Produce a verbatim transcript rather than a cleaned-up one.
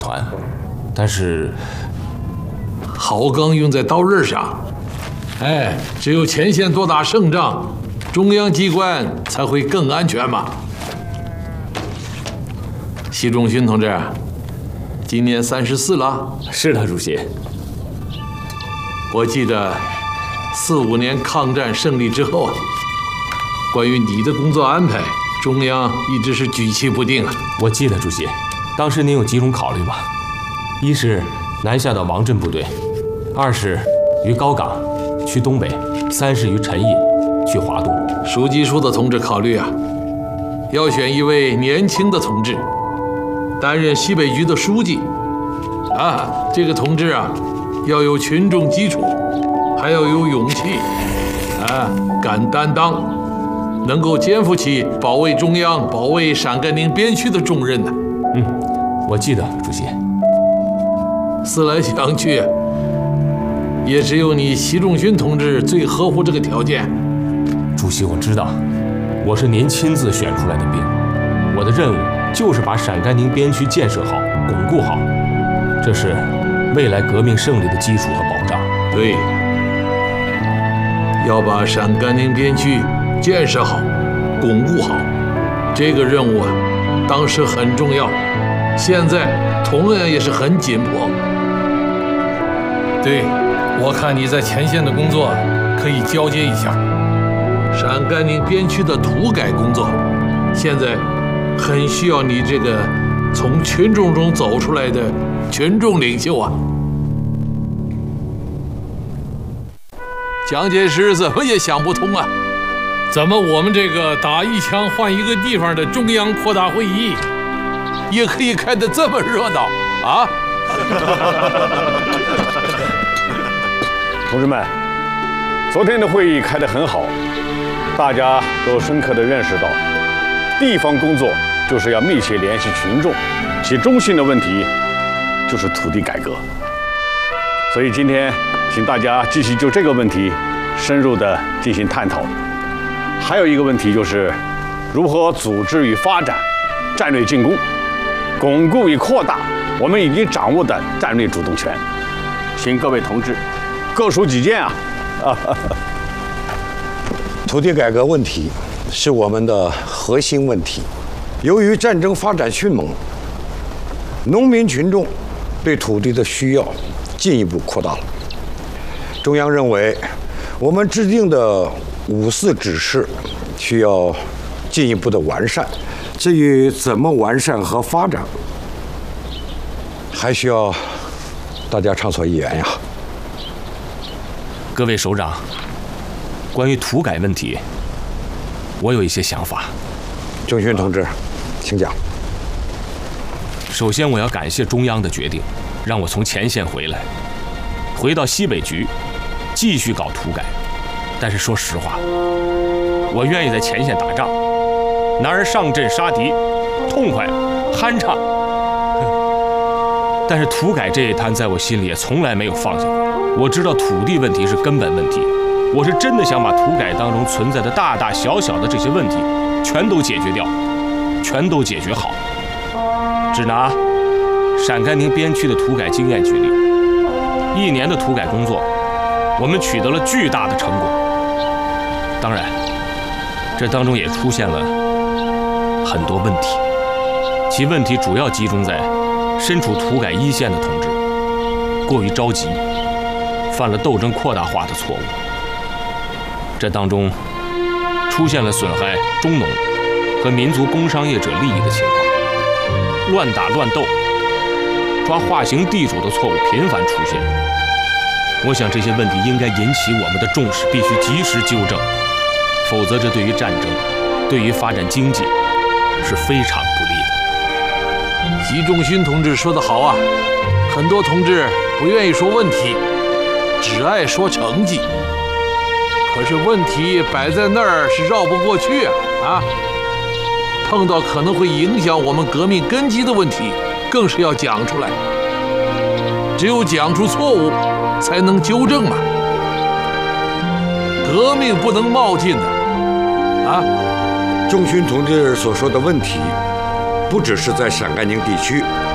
团，但是好钢用在刀刃上。哎，只有前线多打胜仗，中央机关才会更安全嘛。习仲勋同志，今年三十四了。 是的，主席。 我记得四五年抗战胜利之后啊，关于你的工作安排，中央一直是举棋不定啊。 我记得，主席，当时您有几种考虑吧？一是南下的王震部队，二是于高岗去东北，三是于陈毅去华东。 书记处的同志考虑啊，要选一位年轻的同志担任西北局的书记啊。这个同志啊，要有群众基础，还要有勇气啊，敢担当，能够肩负起保卫中央、保卫陕甘宁边区的重任呢。 嗯，我记得，主席。 思来想去，也只有你习仲勋同志最合乎这个条件。 主席，我知道，我是您亲自选出来的兵，我的任务就是把陕甘宁边区建设好、巩固好，这是未来革命胜利的基础和保障。 对，要把陕甘宁边区建设好、巩固好，这个任务啊，当时很重要，现在同样也是很紧迫。对，我看你在前线的工作可以交接一下。陕甘宁边区的土改工作，现在很需要你这个从群众中走出来的群众领袖啊。蒋介石怎么也想不通啊，怎么我们这个打一枪换一个地方的中央扩大会议，也可以开得这么热闹啊？ 同志们，昨天的会议开得很好，大家都深刻地认识到，地方工作就是要密切联系群众，其中心的问题就是土地改革。所以今天，请大家继续就这个问题深入地进行探讨。还有一个问题就是，如何组织与发展战略进攻，巩固与扩大我们已经掌握的战略主动权。请各位同志各抒己见啊！ 土地改革问题是我们的核心问题。由于战争发展迅猛，农民群众对土地的需要进一步扩大了。中央认为，我们制定的五四指示需要进一步的完善。至于怎么完善和发展，还需要大家畅所欲言呀。 各位首长，关于土改问题，我有一些想法。 仲勋同志，请讲。 首先，我要感谢中央的决定，让我从前线回来，回到西北局，继续搞土改。但是说实话，我愿意在前线打仗，男儿上阵杀敌，痛快酣畅。但是土改这一摊，在我心里也从来没有放下过。我知道土地问题是根本问题，我是真的想把土改当中存在的大大小小的这些问题，全都解决掉，全都解决好。只拿陕甘宁边区的土改经验举例，一年的土改工作，我们取得了巨大的成果。当然，这当中也出现了很多问题，其问题主要集中在身处土改一线的同志过于着急，犯了斗争扩大化的错误。这当中出现了损害中农和民族工商业者利益的情况，乱打乱斗、抓划刑地主的错误频繁出现。我想这些问题应该引起我们的重视，必须及时纠正，否则这对于战争、对于发展经济是非常不利的。 习仲勋同志说得好啊，很多同志不愿意说问题，只爱说成绩。可是问题摆在那儿是绕不过去啊！啊，碰到可能会影响我们革命根基的问题，更是要讲出来。只有讲出错误，才能纠正嘛。革命不能冒进的，啊！ 仲勋同志所说的问题，不只是在陕甘宁地区，